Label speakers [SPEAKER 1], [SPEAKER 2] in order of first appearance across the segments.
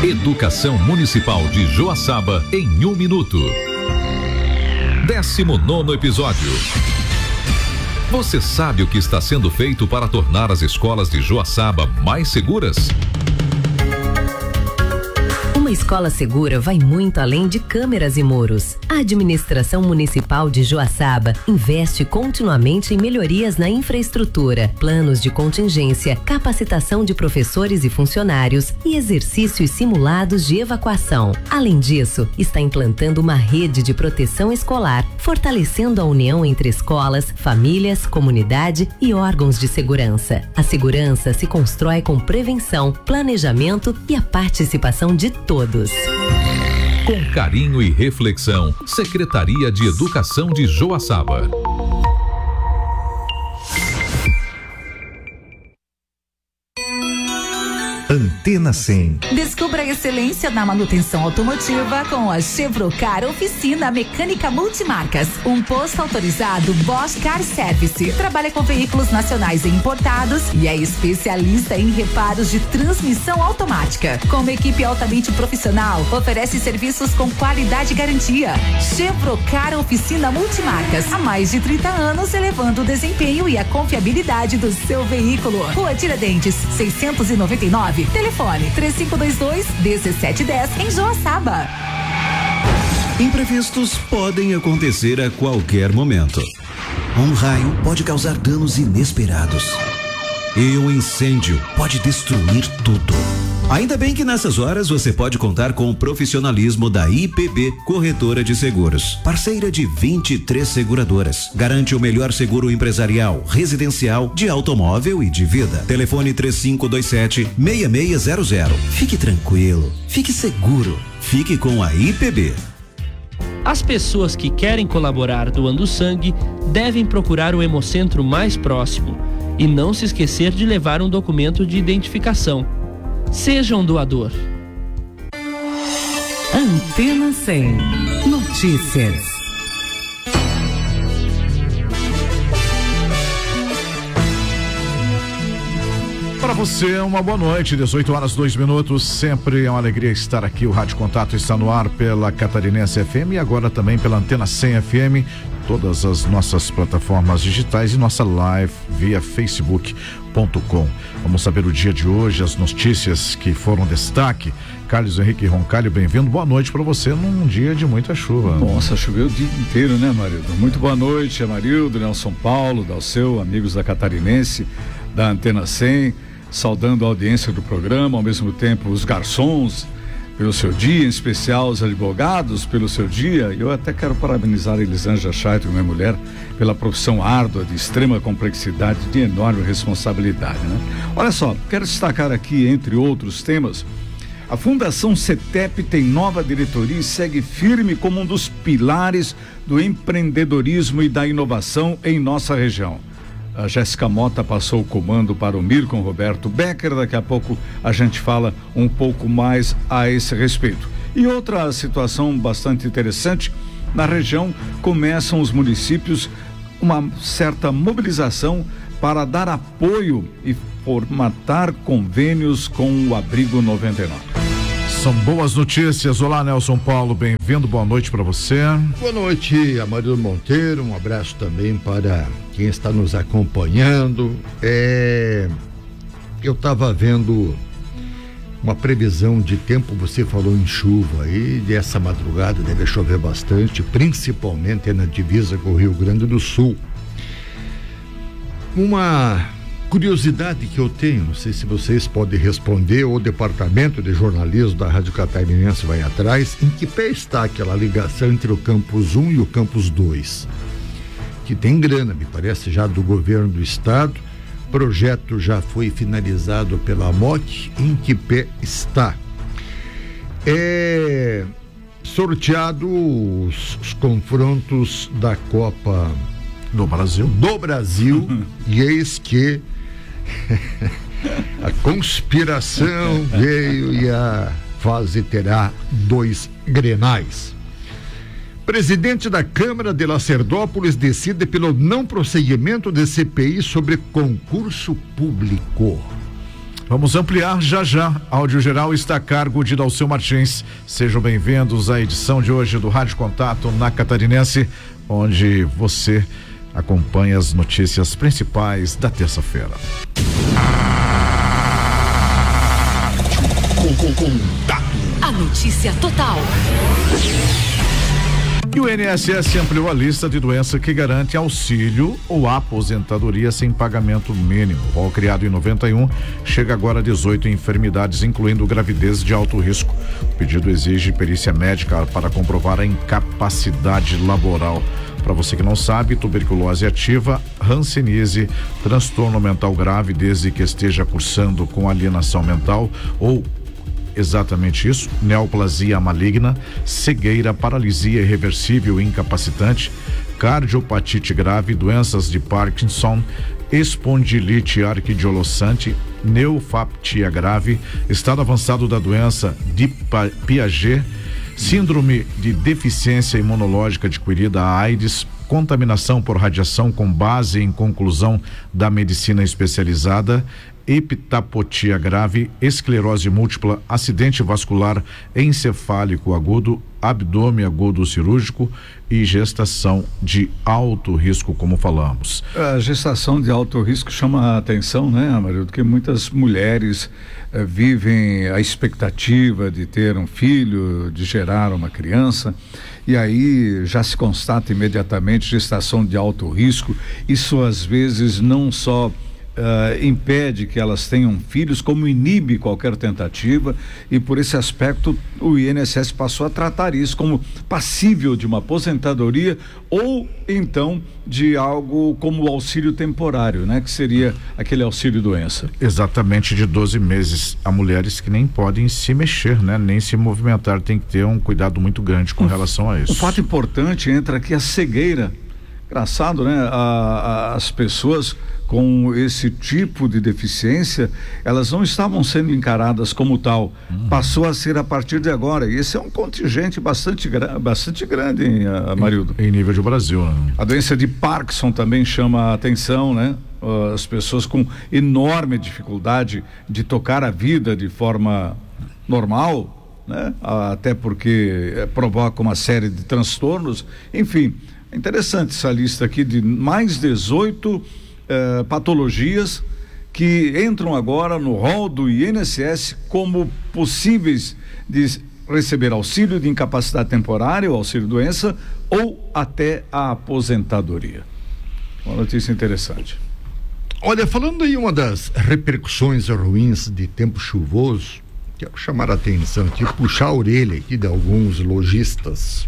[SPEAKER 1] Educação Municipal de Joaçaba em 1 minuto. 19º episódio. Você sabe o que está sendo feito para tornar as escolas de Joaçaba mais seguras?
[SPEAKER 2] Uma escola segura vai muito além de câmeras e muros. A Administração Municipal de Joaçaba investe continuamente em melhorias na infraestrutura, planos de contingência, capacitação de professores e funcionários e exercícios simulados de evacuação. Além disso, está implantando uma rede de proteção escolar, fortalecendo a união entre escolas, famílias, comunidade e órgãos de segurança. A segurança se constrói com prevenção, planejamento e a participação de todos.
[SPEAKER 1] Com carinho e reflexão, Secretaria de Educação de Joaçaba.
[SPEAKER 3] Antena 100.
[SPEAKER 4] Descubra a excelência na manutenção automotiva com a Chevrocar Oficina Mecânica Multimarcas. Um posto autorizado Bosch Car Service. Trabalha com veículos nacionais e importados e é especialista em reparos de transmissão automática. Com uma equipe altamente profissional, oferece serviços com qualidade e garantia. Chevrocar Oficina Multimarcas. Há mais de 30 anos, elevando o desempenho e a confiabilidade do seu veículo. Rua Tiradentes, 699. Telefone 3522-1710 em Joaçaba.
[SPEAKER 5] Imprevistos podem acontecer a qualquer momento. Um raio pode causar danos inesperados. E um incêndio pode destruir tudo. Ainda bem que nessas horas você pode contar com o profissionalismo da IPB Corretora de Seguros, parceira de 23 seguradoras. Garante o melhor seguro empresarial, residencial, de automóvel e de vida. Telefone 3527-6600. Fique tranquilo, fique seguro, fique com a IPB.
[SPEAKER 6] As pessoas que querem colaborar doando sangue devem procurar o hemocentro mais próximo e não se esquecer de levar um documento de identificação. Seja um doador.
[SPEAKER 2] Antena 100. Notícias.
[SPEAKER 7] Para você, uma boa noite, 18h02. Sempre é uma alegria estar aqui. O Rádio Contato está no ar pela Catarinense FM e agora também pela Antena 100 FM, todas as nossas plataformas digitais e nossa live via facebook.com. Vamos saber o dia de hoje, as notícias que foram destaque. Carlos Henrique Roncalho, bem-vindo. Boa noite para você num dia de muita chuva.
[SPEAKER 8] Nossa, choveu o dia inteiro, né, Amarildo? Muito boa noite, Amarildo, Nelson Paulo, Dalceu, amigos da Catarinense, da Antena 100, saudando a audiência do programa, ao mesmo tempo os garçons pelo seu dia, em especial os advogados pelo seu dia. Eu até quero parabenizar a Elisângela Chaito, minha mulher, pela profissão árdua, de extrema complexidade, de enorme responsabilidade, né? Olha só, quero destacar aqui, entre outros temas, a Fundação CETEP tem nova diretoria e segue firme como um dos pilares do empreendedorismo e da inovação em nossa região. A Jéssica Mota passou o comando para o Mircon Roberto Becker. Daqui a pouco a gente fala um pouco mais a esse respeito. E outra situação bastante interessante, na região começam os municípios uma certa mobilização para dar apoio e formatar convênios com o Abrigo 99.
[SPEAKER 7] São boas notícias. Olá, Nelson Paulo, bem-vindo, boa noite para você.
[SPEAKER 9] Boa noite, Amarildo Monteiro, um abraço também para quem está nos acompanhando. Eu estava vendo uma previsão de tempo, você falou em chuva aí, dessa madrugada deve chover bastante, principalmente na divisa com o Rio Grande do Sul. Uma curiosidade que eu tenho, não sei se vocês podem responder, ou o departamento de jornalismo da Rádio Catarinense vai atrás, em que pé está aquela ligação entre o Campus 1 e o Campus 2? Que tem grana, me parece, já do governo do estado. O projeto já foi finalizado pela MOC, em que pé está? Sorteado os confrontos da Copa
[SPEAKER 7] do Brasil,
[SPEAKER 9] e eis que a conspiração veio e a fase terá 2 grenais. Presidente da Câmara de Lacerdópolis decide pelo não prosseguimento de CPI sobre concurso público.
[SPEAKER 7] Vamos ampliar já. Áudio geral está a cargo de Dalceu Martins. Sejam bem-vindos à edição de hoje do Rádio Contato na Catarinense, onde você acompanha as notícias principais da terça-feira.
[SPEAKER 4] A notícia total.
[SPEAKER 7] E o INSS ampliou a lista de doenças que garante auxílio ou aposentadoria sem pagamento mínimo. O rol criado em 91 chega agora a 18 enfermidades, incluindo gravidez de alto risco. O pedido exige perícia médica para comprovar a incapacidade laboral. Para você que não sabe, tuberculose ativa, hanseníase, transtorno mental grave desde que esteja cursando com alienação mental ou exatamente isso, neoplasia maligna, cegueira, paralisia irreversível e incapacitante, cardiopatite grave, doenças de Parkinson, espondilite arquidiolossante, neuropatia grave, estado avançado da doença de Piaget, síndrome de deficiência imunológica adquirida, AIDS, contaminação por radiação com base em conclusão da medicina especializada, heptapotia grave, esclerose múltipla, acidente vascular encefálico agudo, abdômen agudo cirúrgico e gestação de alto risco, como falamos.
[SPEAKER 8] A gestação de alto risco chama a atenção, né, Amarildo? Porque muitas mulheres vivem a expectativa de ter um filho, de gerar uma criança, e aí já se constata imediatamente gestação de alto risco. Isso às vezes não só impede que elas tenham filhos, como inibe qualquer tentativa, e por esse aspecto o INSS passou a tratar isso como passível de uma aposentadoria ou então de algo como o auxílio temporário, né? Que seria aquele auxílio doença.
[SPEAKER 7] Exatamente, de 12 meses. Há mulheres que nem podem se mexer, né? Nem se movimentar, tem que ter um cuidado muito grande com relação a isso.
[SPEAKER 8] Um fato importante entra aqui a cegueira. Engraçado, né? As pessoas com esse tipo de deficiência, elas não estavam sendo encaradas como tal. Passou a ser a partir de agora. E esse é um contingente bastante grande, hein, Amarildo?
[SPEAKER 7] Em nível de Brasil, né?
[SPEAKER 8] A doença de Parkinson também chama a atenção, né? As pessoas com enorme dificuldade de tocar a vida de forma normal, né? Até porque provoca uma série de transtornos. Enfim, é interessante essa lista aqui de mais 18 patologias que entram agora no rol do INSS como possíveis de receber auxílio de incapacidade temporária, ou auxílio doença, ou até a aposentadoria. Uma notícia interessante.
[SPEAKER 9] Olha, falando aí uma das repercussões ruins de tempo chuvoso, quero chamar a atenção aqui, puxar a orelha aqui de alguns lojistas,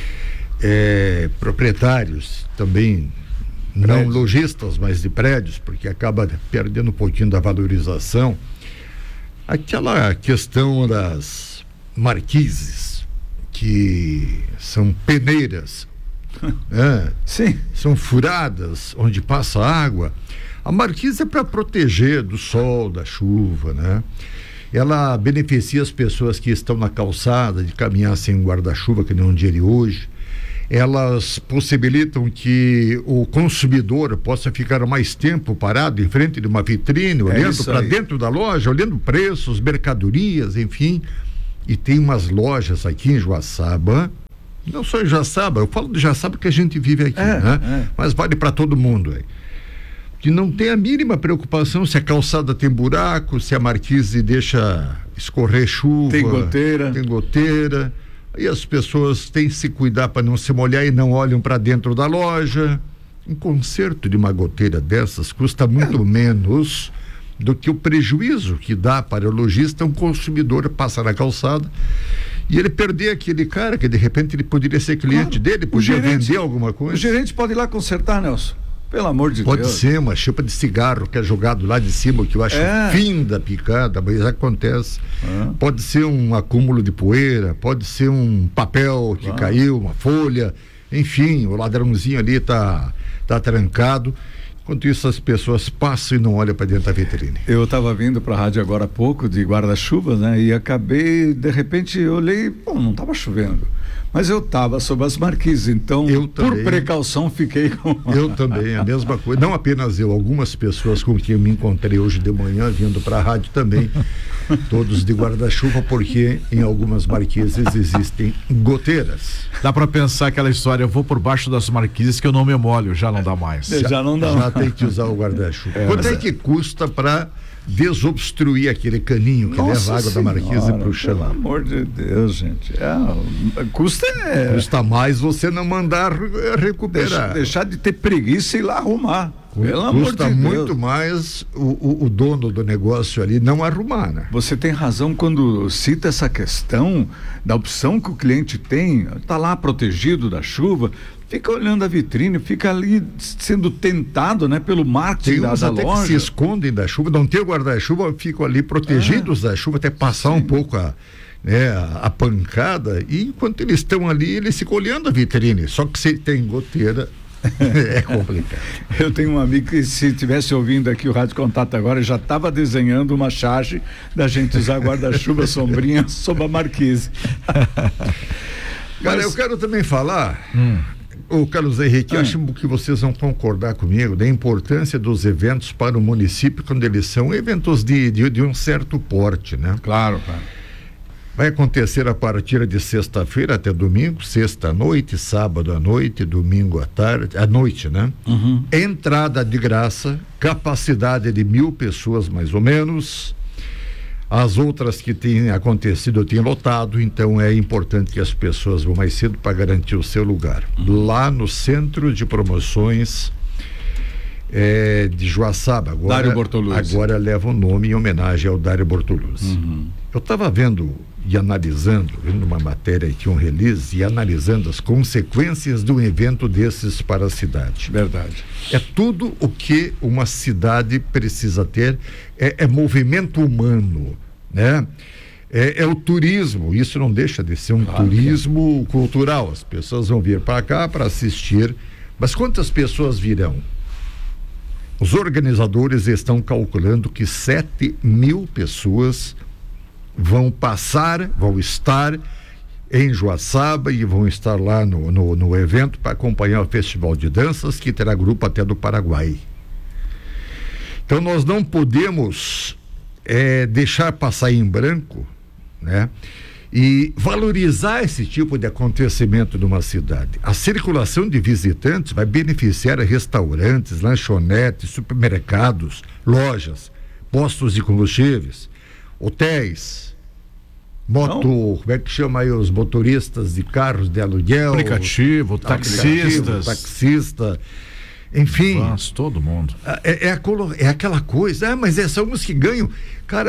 [SPEAKER 9] proprietários também, não lojistas, mas de prédios, porque acaba perdendo um pouquinho da valorização. Aquela questão das marquises, que são peneiras,
[SPEAKER 8] sim,
[SPEAKER 9] são furadas onde passa água. A marquise é para proteger do sol, da chuva, né? Ela beneficia as pessoas que estão na calçada de caminhar sem guarda-chuva, que nem um dia de hoje. Elas possibilitam que o consumidor possa ficar mais tempo parado em frente de uma vitrine, olhando para dentro da loja, olhando preços, mercadorias, enfim. E tem umas lojas aqui em Joaçaba, não só em Joaçaba, eu falo de Joaçaba que a gente vive aqui, né? Mas vale para todo mundo aí. Que não tem a mínima preocupação se a calçada tem buraco, se a marquise deixa escorrer chuva.
[SPEAKER 8] Tem goteira.
[SPEAKER 9] Tem goteira. E as pessoas têm que se cuidar para não se molhar e não olham para dentro da loja. Um conserto de uma goteira dessas custa muito menos do que o prejuízo que dá para o lojista um consumidor passar na calçada e ele perder aquele cara que de repente ele poderia ser cliente dele, podia vender alguma coisa.
[SPEAKER 8] O gerente pode ir lá consertar, Nelson. Pelo amor de Deus.
[SPEAKER 9] Pode ser uma chipa de cigarro que é jogado lá de cima, que eu acho fim da picada, mas acontece. Pode ser um acúmulo de poeira, pode ser um papel que caiu, uma folha, enfim, o ladrãozinho ali tá trancado. Enquanto isso, as pessoas passam e não olham para dentro da vitrine.
[SPEAKER 8] Eu estava vindo para a rádio agora há pouco de guarda-chuva, né? E acabei, de repente, eu olhei, não estava chovendo. Mas eu estava sob as marquises, então por precaução fiquei com...
[SPEAKER 9] Eu também, a mesma coisa. Não apenas eu, algumas pessoas com quem eu me encontrei hoje de manhã vindo para a rádio também, todos de guarda-chuva, porque em algumas marquises existem goteiras.
[SPEAKER 7] Dá para pensar aquela história, eu vou por baixo das marquises que eu não me molho, já não dá mais.
[SPEAKER 8] Já não dá.
[SPEAKER 9] Já tem que usar o guarda-chuva. Quanto é que custa para desobstruir aquele caninho que leva a água da marquise para o chão?
[SPEAKER 8] Pelo amor de Deus, gente.
[SPEAKER 9] Custa mais você não mandar recuperar.
[SPEAKER 8] Deixar de ter preguiça e ir lá arrumar.
[SPEAKER 9] Custa muito mais o dono do negócio ali não arrumar, né?
[SPEAKER 8] Você tem razão quando cita essa questão da opção que o cliente tem, tá lá protegido da chuva, fica olhando a vitrine, fica ali sendo tentado, né, pelo marketing da loja.
[SPEAKER 9] Tem uns até que se escondem da chuva, não tem o guarda-chuva, ficam ali protegidos da chuva, até passar um pouco a pancada, e enquanto eles estão ali, eles ficam olhando a vitrine, só que se tem goteira, é complicado.
[SPEAKER 8] Eu tenho um amigo que, se estivesse ouvindo aqui o Rádio Contato agora, já estava desenhando uma charge da gente usar guarda-chuva sombrinha sob a marquise.
[SPEAKER 9] Cara, eu quero também falar, o Carlos Henrique, acho que vocês vão concordar comigo da importância dos eventos para o município quando eles são eventos de um certo porte, né?
[SPEAKER 8] Claro.
[SPEAKER 9] Vai acontecer a partir de sexta-feira até domingo, sexta à noite, sábado à noite, domingo à noite, né? Entrada de graça, capacidade de 1.000 pessoas mais ou menos. As outras que têm acontecido têm lotado, então é importante que as pessoas vão mais cedo para garantir o seu lugar. Lá no Centro de Promoções de Joaçaba, agora leva o nome em homenagem ao Dário Bortoluzzi. Eu estava vendo uma matéria aqui, um release, e analisando as consequências de um evento desses para a cidade.
[SPEAKER 8] Verdade.
[SPEAKER 9] É tudo o que uma cidade precisa ter, é movimento humano, né? É o turismo, isso não deixa de ser um turismo cultural. As pessoas vão vir para cá para assistir, mas quantas pessoas virão? Os organizadores estão calculando que 7.000 pessoas vão estar em Joaçaba e vão estar lá no evento para acompanhar o Festival de Danças, que terá grupo até do Paraguai. Então nós não podemos deixar passar em branco, né? E valorizar esse tipo de acontecimento numa cidade. A circulação de visitantes vai beneficiar restaurantes, lanchonetes, supermercados, lojas, postos de combustíveis, hotéis, como é que chama aí os motoristas de carros de aluguel,
[SPEAKER 7] aplicativo, taxista,
[SPEAKER 9] enfim,
[SPEAKER 7] todo mundo.
[SPEAKER 9] É aquela coisa, mas são os que ganham. Cara,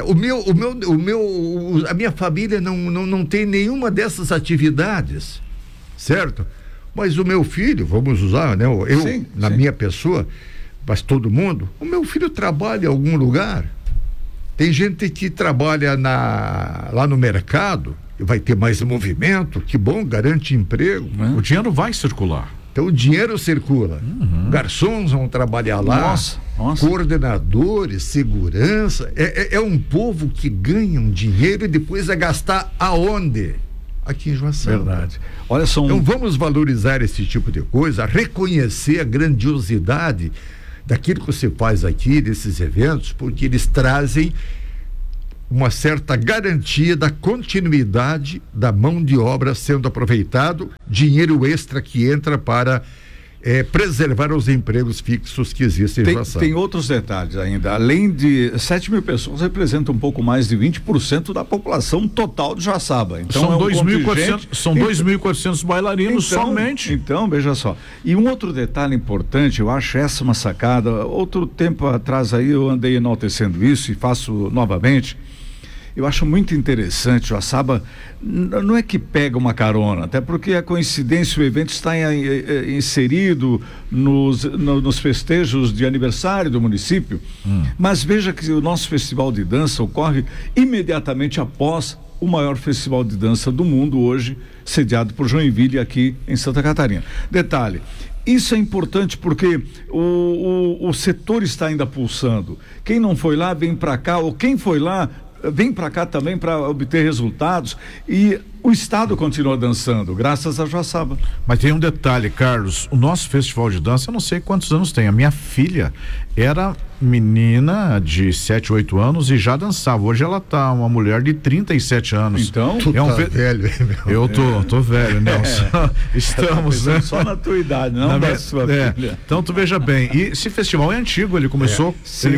[SPEAKER 9] a minha família não tem nenhuma dessas atividades, certo? Mas o meu filho, vamos usar, né? Minha pessoa, mas todo mundo, o meu filho trabalha em algum lugar. Tem gente que trabalha lá no mercado, vai ter mais movimento, que bom, garante emprego.
[SPEAKER 7] O dinheiro vai circular.
[SPEAKER 9] Então o dinheiro circula. Garçons vão trabalhar lá, coordenadores, segurança. É um povo que ganha um dinheiro e depois vai gastar aonde? Aqui em Joaçaba.
[SPEAKER 8] Verdade. Olha só.
[SPEAKER 9] Então vamos valorizar esse tipo de coisa, reconhecer a grandiosidade daquilo que você faz aqui, desses eventos, porque eles trazem uma certa garantia da continuidade da mão de obra sendo aproveitado, dinheiro extra que entra para preservar os empregos fixos que existem em Joaçaba.
[SPEAKER 8] Tem outros detalhes ainda. Além de 7.000 pessoas, representam um pouco mais de 20% da população total de Joaçaba. Então
[SPEAKER 7] são 2.400 bailarinos somente.
[SPEAKER 8] Então, veja só. E um outro detalhe importante, eu acho essa uma sacada. Outro tempo atrás aí eu andei enaltecendo isso e faço novamente. Eu acho muito interessante, Joaçaba não é que pega uma carona, até porque a coincidência, o evento está inserido nos festejos de aniversário do município, mas veja que o nosso festival de dança ocorre imediatamente após o maior festival de dança do mundo hoje, sediado por Joinville aqui em Santa Catarina. Detalhe, isso é importante porque o setor está ainda pulsando. Quem não foi lá, vem para cá, ou quem foi lá, vem para cá também para obter resultados, e o estado continua dançando, graças a Joaçaba.
[SPEAKER 7] Mas tem um detalhe, Carlos, o nosso festival de dança, eu não sei quantos anos tem, a minha filha era menina de 7, 8 anos e já dançava. Hoje ela tá uma mulher de 37 anos.
[SPEAKER 8] Então,
[SPEAKER 9] tu velho, hein, meu?
[SPEAKER 7] Eu tô velho, Nelson. Estamos, né?
[SPEAKER 8] Só na tua idade, não da sua filha.
[SPEAKER 7] Então tu veja bem, e esse festival é antigo, ele começou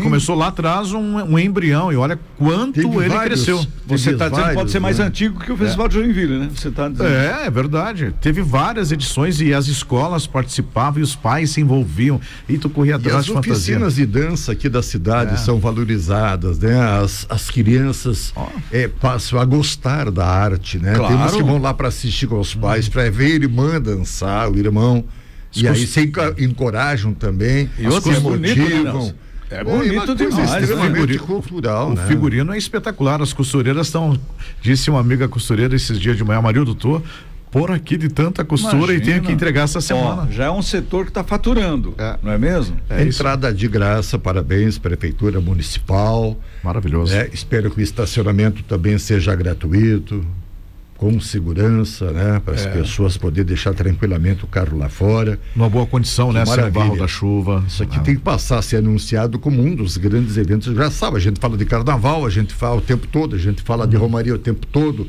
[SPEAKER 7] lá atrás um embrião, e olha quanto ele cresceu.
[SPEAKER 8] Você está dizendo que pode ser mais antigo que o Festival de Joinville, né? Você tá dizendo.
[SPEAKER 7] É verdade. Teve várias edições e as escolas participavam e os pais se envolviam e tu corria atrás de fantasia.
[SPEAKER 9] As oficinas de dança aqui da cidade são valorizadas, né? As crianças passam a gostar da arte, né?
[SPEAKER 8] Claro.
[SPEAKER 9] Tem umas que vão lá para assistir com os pais, para ver a irmã dançar, o irmão. E aí se encorajam também,
[SPEAKER 8] e outros motivam. É bonito demais,
[SPEAKER 9] extremamente cultural.
[SPEAKER 7] O figurino é espetacular. As costureiras estão, disse uma amiga costureira esses dias de manhã, Marildo, tô por aqui de tanta costura e tenho que entregar essa semana.
[SPEAKER 8] Já é um setor que está faturando, não é mesmo?
[SPEAKER 9] Entrada de graça, parabéns, Prefeitura Municipal.
[SPEAKER 7] Maravilhoso.
[SPEAKER 9] Espero que o estacionamento também seja gratuito, com segurança, né? Para as pessoas poderem deixar tranquilamente o carro lá fora.
[SPEAKER 7] Numa boa condição, né? Sem o barro da chuva.
[SPEAKER 9] Isso aqui tem que passar a ser anunciado como um dos grandes eventos. Já sabe, a gente fala de carnaval, a gente fala o tempo todo, a gente fala de romaria o tempo todo,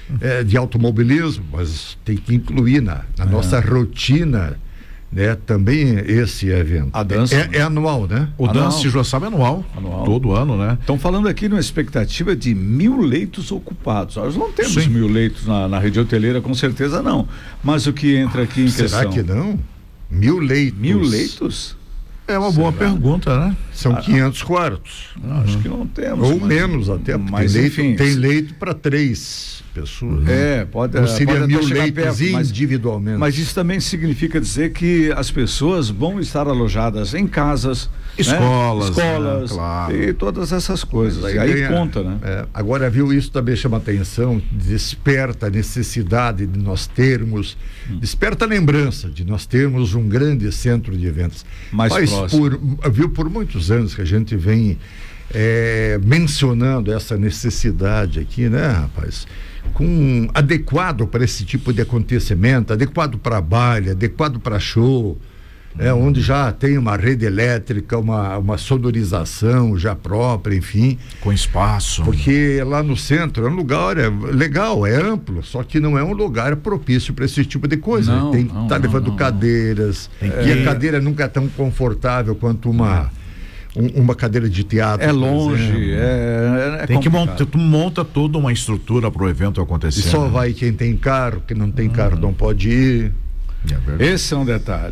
[SPEAKER 9] de automobilismo, mas tem que incluir na nossa rotina, né? Também esse evento.
[SPEAKER 8] A dança
[SPEAKER 9] é anual, né?
[SPEAKER 7] O Dança de Joaçaba é anual, todo ano, né?
[SPEAKER 8] Estão falando aqui numa expectativa de 1.000 leitos ocupados. Nós não temos 1.000 leitos na rede hoteleira, com certeza não. Mas o que entra aqui em questão...
[SPEAKER 9] Será que não? 1.000 leitos?
[SPEAKER 8] 1.000 leitos?
[SPEAKER 7] É uma boa pergunta, né?
[SPEAKER 9] São 500 quartos.
[SPEAKER 8] Acho que não temos.
[SPEAKER 9] Ou menos até,
[SPEAKER 8] mas
[SPEAKER 9] tem leito para 3 pessoas.
[SPEAKER 8] Pode.
[SPEAKER 9] Não seria
[SPEAKER 8] pode
[SPEAKER 9] 1.000 leitos individualmente.
[SPEAKER 8] Mas isso também significa dizer que as pessoas vão estar alojadas em casas,
[SPEAKER 7] escolas,
[SPEAKER 8] né?
[SPEAKER 7] Claro.
[SPEAKER 8] E todas essas coisas. Aí conta, né?
[SPEAKER 9] Agora, viu, isso também chama atenção, desperta a necessidade de nós termos, desperta a lembrança de nós termos um grande centro de eventos.
[SPEAKER 8] Mas
[SPEAKER 9] por muitos anos que a gente vem mencionando essa necessidade aqui, né, rapaz? Adequado para esse tipo de acontecimento, adequado para baile, adequado para show, onde já tem uma rede elétrica, uma sonorização já própria, enfim.
[SPEAKER 7] Com espaço.
[SPEAKER 9] Porque lá no centro é um lugar legal, é amplo, só que não é um lugar propício para esse tipo de coisa. Tem que estar levando cadeiras, e a cadeira nunca é tão confortável quanto uma cadeira de teatro.
[SPEAKER 8] É longe,
[SPEAKER 7] tem que monta toda uma estrutura para o evento acontecer.
[SPEAKER 9] E só vai quem tem carro, quem não tem carro não pode ir.
[SPEAKER 8] Esse é um detalhe.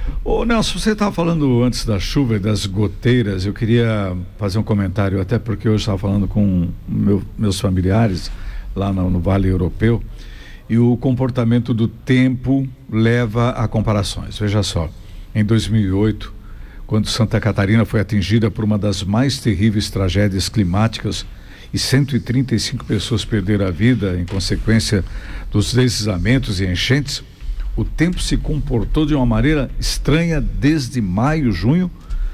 [SPEAKER 8] Ô Nelson, você estava falando antes da chuva e das goteiras, eu queria fazer um comentário, até porque eu estava falando com meus familiares lá no Vale Europeu, e o comportamento do tempo leva a comparações. Veja só, em 2008, quando Santa Catarina foi atingida por uma das mais terríveis tragédias climáticas e 135 pessoas perderam a vida em consequência dos deslizamentos e enchentes, o tempo se comportou de uma maneira estranha desde maio, junho.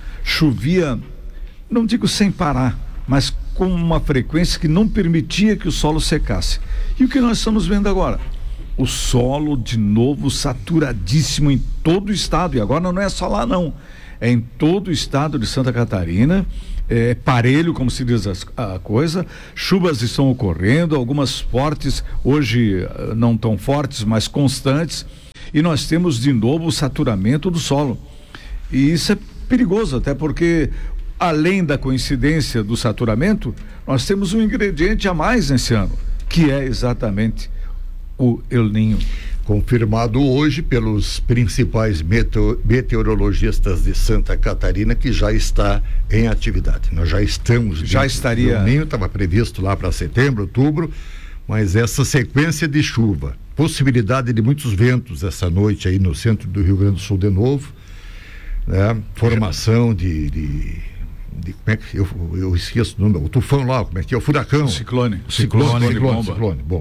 [SPEAKER 8] Chovia, não digo sem parar, mas com uma frequência que não permitia que o solo secasse. E o que nós estamos vendo agora? O solo de novo saturadíssimo em todo o estado, e agora não é só lá não, é em todo o estado de Santa Catarina. Parelho, como se diz a coisa. Chuvas estão ocorrendo, algumas fortes, hoje não tão fortes, mas constantes, e nós temos de novo o saturamento do solo, e isso é perigoso, até porque além da coincidência do saturamento, nós temos um ingrediente a mais nesse ano, que é exatamente o El Niño.
[SPEAKER 9] Confirmado hoje pelos principais meteorologistas de Santa Catarina, que já está em atividade. Nós já estamos.
[SPEAKER 8] Já estaria.
[SPEAKER 9] O Ninho estava previsto lá para setembro, outubro, mas essa sequência de chuva, possibilidade de muitos ventos essa noite aí no centro do Rio Grande do Sul de novo, né? Formação de como é que eu esqueço o nome, o tufão lá, como é que é? O furacão.
[SPEAKER 8] Ciclone.
[SPEAKER 9] Bom.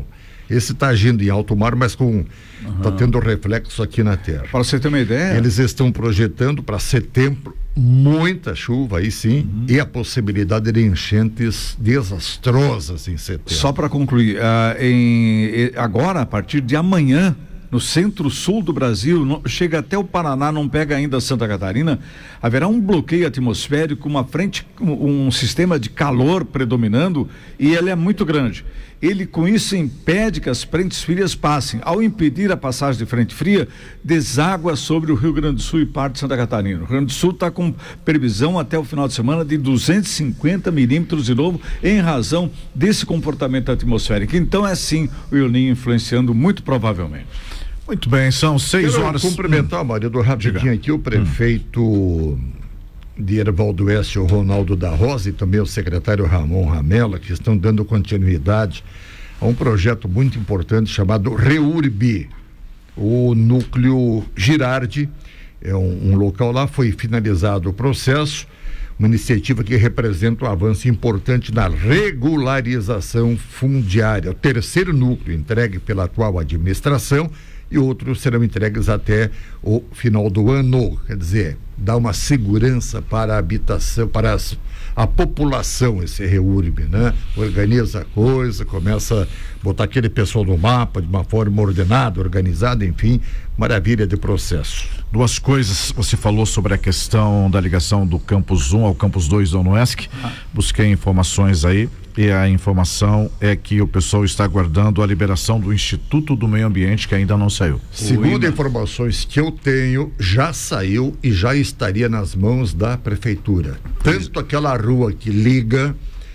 [SPEAKER 9] Esse está agindo em alto mar, mas está tendo reflexo aqui na Terra.
[SPEAKER 8] Para você ter uma ideia,
[SPEAKER 9] eles estão projetando para setembro muita chuva, aí sim, e a possibilidade de enchentes desastrosas em setembro.
[SPEAKER 8] Só para concluir, agora, a partir de amanhã, no centro-sul do Brasil, chega até o Paraná, não pega ainda Santa Catarina, haverá um bloqueio atmosférico, uma frente, um sistema de calor predominando, e ele é muito grande. Ele com isso impede que as frentes frias passem. Ao impedir a passagem de frente fria, deságua sobre o Rio Grande do Sul e parte de Santa Catarina. O Rio Grande do Sul está com previsão até o final de semana de 250 milímetros de novo, em razão desse comportamento atmosférico. Então é sim o El Niño influenciando muito provavelmente.
[SPEAKER 7] Muito bem, são 6 horas.
[SPEAKER 9] Quero cumprimentar, marido, rapidinho aqui, o prefeito de Erval do Oeste, o Ronaldo da Rosa, e também o secretário Ramon Ramela, que estão dando continuidade a um projeto muito importante chamado REURB. O núcleo Girardi é um local lá, foi finalizado o processo, uma iniciativa que representa um avanço importante na regularização fundiária. O terceiro núcleo entregue pela atual administração, e outros serão entregues até o final do ano. Quer dizer, dá uma segurança para a habitação, para a população, esse REURB, né? Organiza a coisa, começa a botar aquele pessoal no mapa de uma forma ordenada, organizada, enfim, maravilha de processo.
[SPEAKER 7] Duas coisas, você falou sobre a questão da ligação do Campus 1 ao Campus 2 da UNESC, busquei informações aí, e a informação é que o pessoal está aguardando a liberação do Instituto do Meio Ambiente, que ainda não saiu.
[SPEAKER 9] Segundo informações que eu tenho, já saiu e já estaria nas mãos da prefeitura. Tanto aquela rua que liga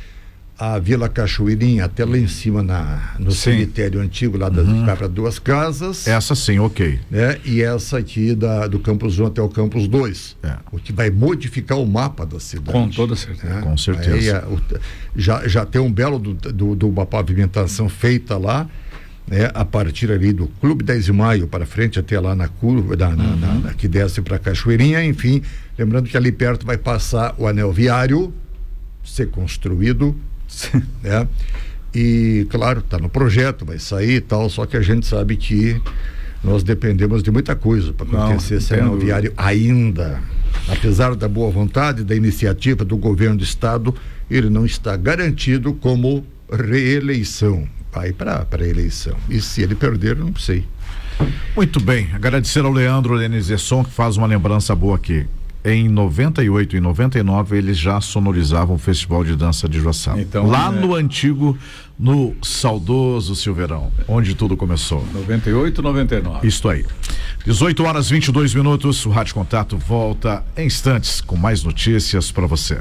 [SPEAKER 9] a Vila Cachoeirinha até lá em cima no cemitério antigo lá para duas casas.
[SPEAKER 7] Essa sim, ok.
[SPEAKER 9] Né? E essa aqui do Campus 1 até o Campus 2. O que vai modificar o mapa da cidade.
[SPEAKER 8] Com toda certeza.
[SPEAKER 9] Né?
[SPEAKER 7] Com certeza.
[SPEAKER 9] Aí, já tem um belo de uma pavimentação feita lá, né? A partir ali do Clube 10 de Maio para frente até lá na curva que desce para Cachoeirinha, enfim, lembrando que ali perto vai passar o anel viário ser construído, né? E claro, está no projeto, vai sair e tal, só que a gente sabe que nós dependemos de muita coisa para acontecer esse anel viário ainda. Apesar da boa vontade, da iniciativa do governo do estado, ele não está garantido como reeleição. Vai para eleição. E se ele perder, não sei.
[SPEAKER 7] Muito bem, agradecer ao Leandro Lenizesson, que faz uma lembrança boa aqui. Em 98 e 99 eles já sonorizavam o Festival de Dança de Joaçaba. Então, lá no antigo, no saudoso Silveirão, onde tudo começou.
[SPEAKER 8] 98 e 99.
[SPEAKER 7] Isto aí. 18 horas 22 minutos, o Rádio Contato volta em instantes com mais notícias para você.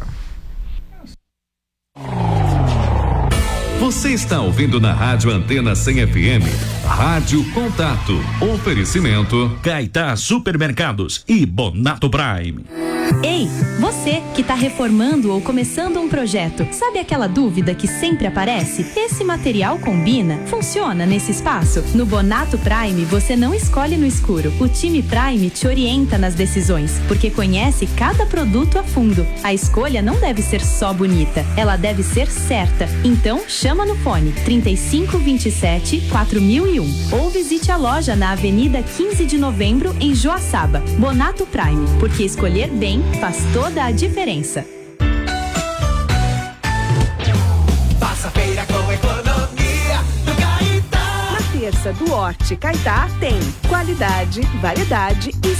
[SPEAKER 1] Você está ouvindo na Rádio Antena 100 FM, Rádio Contato, oferecimento
[SPEAKER 10] Caetá Supermercados e Bonato Prime.
[SPEAKER 11] Ei, você que está reformando ou começando um projeto, sabe aquela dúvida que sempre aparece? Esse material combina? Funciona nesse espaço? No Bonato Prime você não escolhe no escuro. O time Prime te orienta nas decisões, porque conhece cada produto a fundo. A escolha não deve ser só bonita, ela deve ser certa. Então chama no fone 3527 4001 ou visite a loja na Avenida 15 de Novembro em Joaçaba. Bonato Prime, porque escolher bem faz toda a diferença.
[SPEAKER 12] Faça feira com economia do Caetá.
[SPEAKER 13] Na terça do Horti Caetá tem qualidade, variedade e